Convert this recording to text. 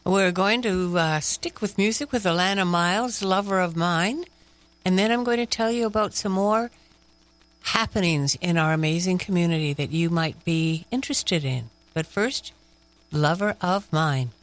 We're going to stick with music with Alana Miles, Lover of Mine. And then I'm going to tell you about some more happenings in our amazing community that you might be interested in. But first, Lover of Mine.